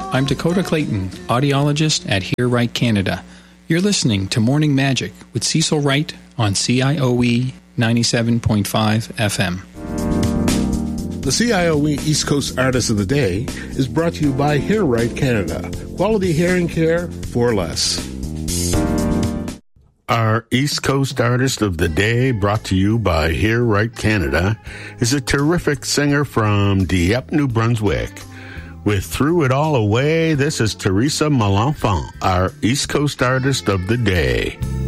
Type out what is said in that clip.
I'm Dakota Clayton, audiologist at Hear Right Canada. You're listening to Morning Magic with Cecil Wright on CIOE 97.5 FM. The CIOE East Coast Artist of the Day is brought to you by Hear Right Canada. Quality hearing care for less. Our East Coast Artist of the Day, brought to you by Hear Right Canada, is a terrific singer from Dieppe, New Brunswick. With Threw It All Away, this is Teresa Malenfant, our East Coast Artist of the Day.